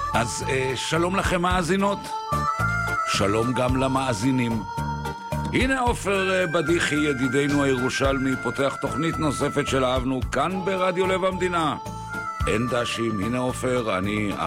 אז שלום לכם מאזינות, שלום גם למאזינים. הנה עופר בדיחי, ידידנו הירושלמי, פותח תוכנית נוספת של אהבנו כאן ברדיו לב המדינה. אין דשים, הנה עופר, אני